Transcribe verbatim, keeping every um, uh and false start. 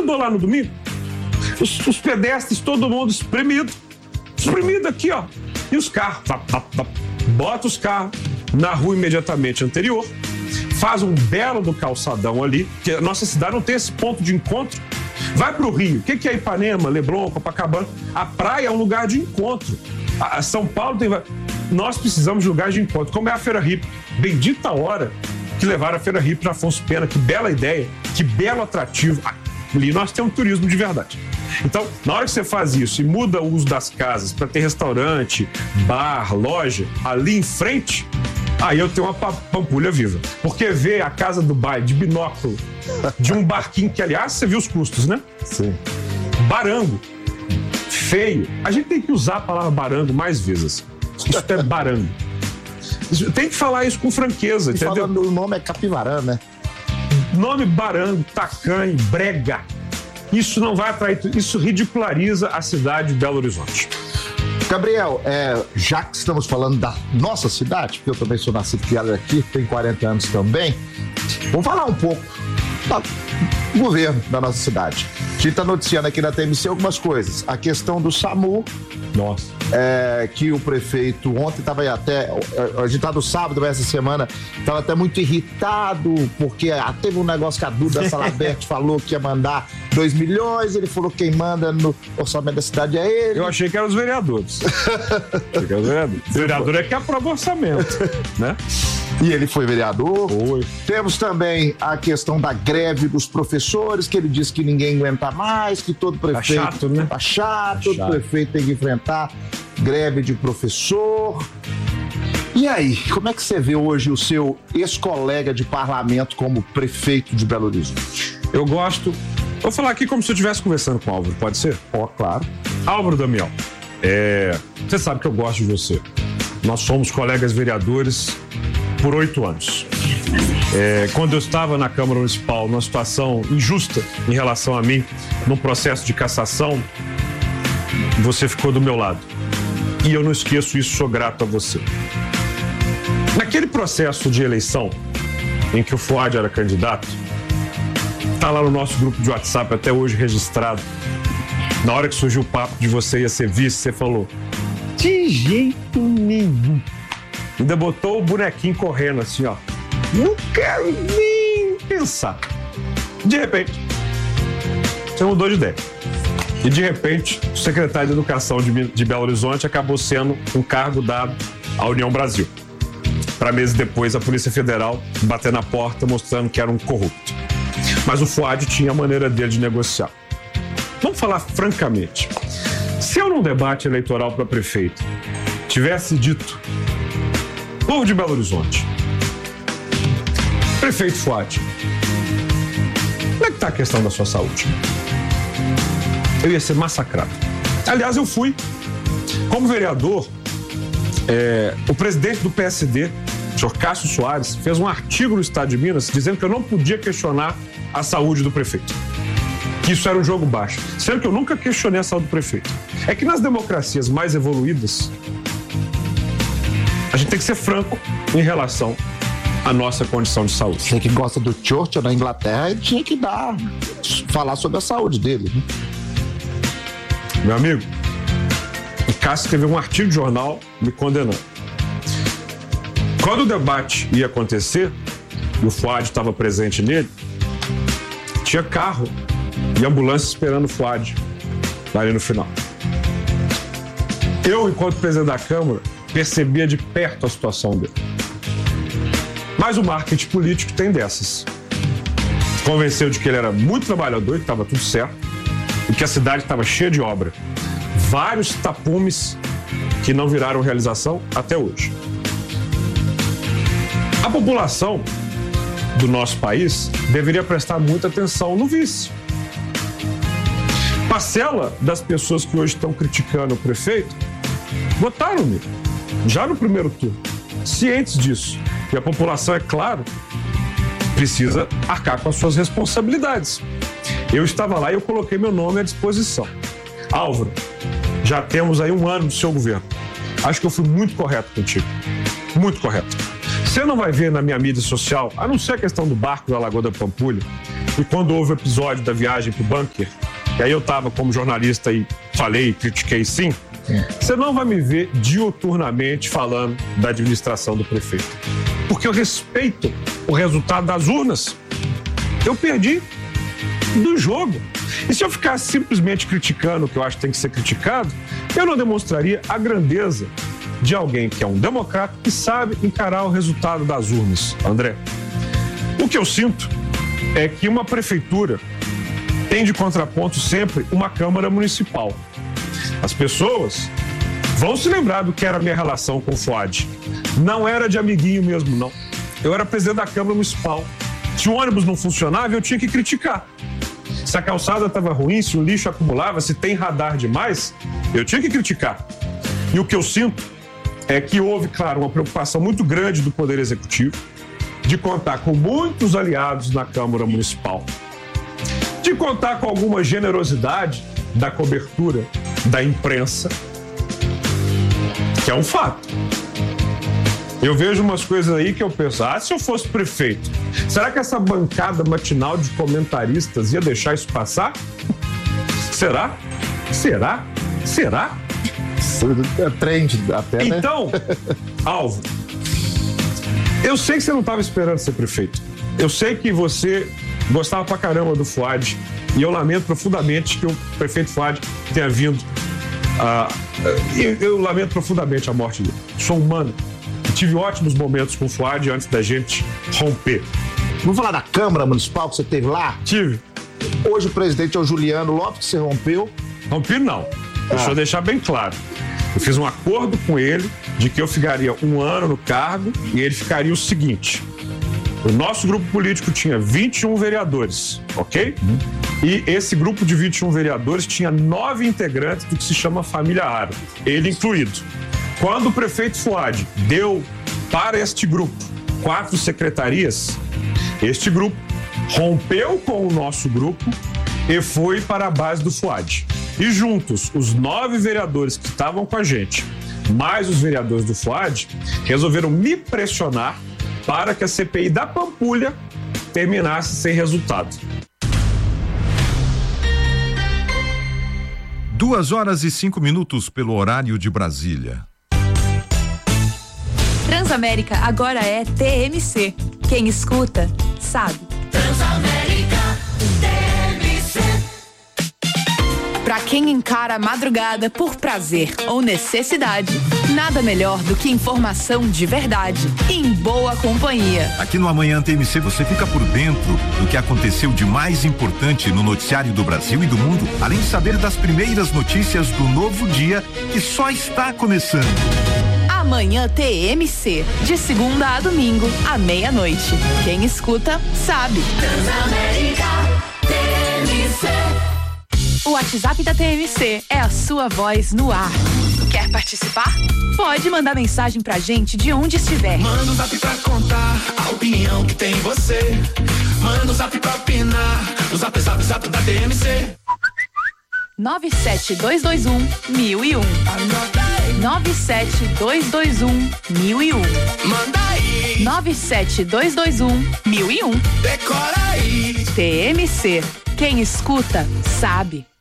andou lá no domingo? Os, os pedestres, todo mundo espremido. Espremido aqui, ó. E os carros. Tá, tá, tá. Bota os carros na rua imediatamente anterior. Faz um belo do calçadão ali, que a nossa cidade não tem esse ponto de encontro. Vai pro Rio. O que, que é Ipanema, Leblon, Copacabana? A praia é um lugar de encontro. A São Paulo tem... Nós precisamos de lugares de encontro. Como é a Feira Hippie. Bendita hora que levaram a Feira Hippie para Afonso Pena. Que bela ideia, que belo atrativo. Ali nós temos turismo de verdade. Então, na hora que você faz isso e muda o uso das casas para ter restaurante, bar, loja, ali em frente, aí eu tenho uma pampulha viva. Porque ver a casa do bairro de binóculo, de um barquinho que, aliás, você viu os custos, né? Sim. Barango. Feio. A gente tem que usar a palavra barango mais vezes. Isso é barango. Tem que falar isso com franqueza, e entendeu? Falando, o nome é Capivarã, né? Nome barango, tacanho, brega. Isso não vai atrair, isso ridiculariza a cidade de Belo Horizonte. Gabriel, é, já que estamos falando da nossa cidade, porque eu também sou nascido e criado aqui, tenho quarenta anos também, vamos falar um pouco do governo da nossa cidade. A gente está noticiando aqui na T M C algumas coisas. A questão do SAMU. Nossa. É, que o prefeito ontem estava até, a gente tá no sábado essa semana, estava até muito irritado, porque ah, teve um negócio que a Duda Salabert falou que ia mandar dois milhões, ele falou que quem manda no orçamento da cidade é ele. Eu achei que eram os vereadores. achei que eram os vereadores. O vereador é que aprova o orçamento, né? E ele foi vereador. Foi. Temos também a questão da greve dos professores, que ele disse que ninguém aguenta mais, que todo prefeito... Tá chato, né? Tá chato, tá todo chato. prefeito tem que enfrentar greve de professor. E aí, como é que você vê hoje o seu ex-colega de parlamento como prefeito de Belo Horizonte? Eu gosto... Vou falar aqui como se eu estivesse conversando com o Álvaro, pode ser? Ó, oh, claro. Álvaro Damião, é... você sabe que eu gosto de você. Nós somos colegas vereadores por oito anos. É, quando eu estava na Câmara Municipal, numa situação injusta em relação a mim, num processo de cassação, você ficou do meu lado. E eu não esqueço isso, sou grato a você. Naquele processo de eleição, em que o Fuad era candidato, está lá no nosso grupo de WhatsApp, até hoje registrado. Na hora que surgiu o papo de você ia ser vice, você falou: de jeito nenhum. Ainda botou o bonequinho correndo assim, ó. Não quero nem pensar. De repente, você mudou de ideia. E de repente, o secretário de Educação de, de Belo Horizonte acabou sendo um cargo dado à União Brasil. Para meses depois, a Polícia Federal bater na porta mostrando que era um corrupto. Mas o Fuad tinha a maneira dele de negociar. Vamos falar francamente. Se eu num debate eleitoral para prefeito tivesse dito: povo de Belo Horizonte, prefeito Fuad, como é que tá a questão da sua saúde? Eu ia ser massacrado. Aliás, eu fui. Como vereador, é, o presidente do P S D, o senhor Cássio Soares, fez um artigo no Estado de Minas dizendo que eu não podia questionar a saúde do prefeito. Que isso era um jogo baixo. Sendo que eu nunca questionei a saúde do prefeito. É que nas democracias mais evoluídas, a gente tem que ser franco em relação à nossa condição de saúde. Você que gosta do Churchill na Inglaterra, ele tinha que dar, falar sobre a saúde dele, né? Meu amigo, o Cássio escreveu um artigo de jornal me condenando. Quando o debate ia acontecer, e o Fuad estava presente nele, tinha carro e ambulância esperando o Fuad ali no final. Eu, enquanto presidente da Câmara, percebia de perto a situação dele. Mas o marketing político tem dessas. Convenceu de que ele era muito trabalhador, que estava tudo certo, e que a cidade estava cheia de obra. Vários tapumes que não viraram realização até hoje. A população do nosso país deveria prestar muita atenção no vice. Parcela das pessoas que hoje estão criticando o prefeito votaram nele, já no primeiro turno, cientes disso. E a população, é claro, precisa arcar com as suas responsabilidades. Eu estava lá e eu coloquei meu nome à disposição. Álvaro, já temos aí um ano do seu governo. Acho que eu fui muito correto contigo. Muito correto. Você não vai ver na minha mídia social, a não ser a questão do barco da Lagoa da Pampulha, e quando houve o episódio da viagem pro bunker, e aí eu estava como jornalista e falei, critiquei sim, você não vai me ver diuturnamente falando da administração do prefeito. Porque eu respeito o resultado das urnas. Eu perdi do jogo. E se eu ficasse simplesmente criticando o que eu acho que tem que ser criticado, eu não demonstraria a grandeza de alguém que é um democrata e sabe encarar o resultado das urnas, André. O que eu sinto é que uma prefeitura tem de contraponto sempre uma Câmara Municipal. As pessoas vão se lembrar do que era a minha relação com o Fuad. Não era de amiguinho mesmo, não. Eu era presidente da Câmara Municipal. Se o ônibus não funcionava, eu tinha que criticar. Se a calçada estava ruim, se o lixo acumulava, se tem radar demais, eu tinha que criticar. E o que eu sinto é que houve, claro, uma preocupação muito grande do Poder Executivo de contar com muitos aliados na Câmara Municipal, de contar com alguma generosidade da cobertura da imprensa, que é um fato. Eu vejo umas coisas aí que eu penso, ah, se eu fosse prefeito, será que essa bancada matinal de comentaristas ia deixar isso passar? Será? Será? Será? É trend até, né? Então, Alvo, eu sei que você não estava esperando ser prefeito. Eu sei que você gostava pra caramba do Fuad e eu lamento profundamente que o prefeito Fuad tenha vindo. Uh, eu, eu lamento profundamente a morte dele. Sou humano. Tive ótimos momentos com o Fuad antes da gente romper. Vamos falar da Câmara Municipal que você teve lá? Tive. Hoje o presidente é o Juliano Lopes, que você rompeu. Rompi não. Ah. Deixa eu deixar bem claro. Eu fiz um acordo com ele de que eu ficaria um ano no cargo e ele ficaria o seguinte. O nosso grupo político tinha vinte e um vereadores, ok? Uhum. E esse grupo de vinte e um vereadores tinha nove integrantes do que se chama família árabe, ele incluído. Quando o prefeito Fuad deu para este grupo quatro secretarias, este grupo rompeu com o nosso grupo e foi para a base do Fuad. E juntos, os nove vereadores que estavam com a gente, mais os vereadores do Fuad, resolveram me pressionar para que a C P I da Pampulha terminasse sem resultado. Duas horas e cinco minutos pelo horário de Brasília. Transamérica agora é T M C. Quem escuta, sabe. Transamérica, T M C. Pra quem encara a madrugada por prazer ou necessidade, nada melhor do que informação de verdade em boa companhia. Aqui no Amanhã T M C você fica por dentro do que aconteceu de mais importante no noticiário do Brasil e do mundo, além de saber das primeiras notícias do novo dia que só está começando. Amanhã T M C, de segunda a domingo, à meia-noite. Quem escuta, sabe. Transamérica, T M C. O WhatsApp da T M C é a sua voz no ar. Quer participar? Pode mandar mensagem pra gente de onde estiver. Manda um zap pra contar a opinião que tem você. Manda um zap pra opinar. O zap, zap, zap da T M C. nove sete dois dois um, mil e um. Anota aí. nove sete dois dois um, mil e um. Manda aí. nove sete dois dois um, mil e um. Decora aí. T M C. Quem escuta, sabe.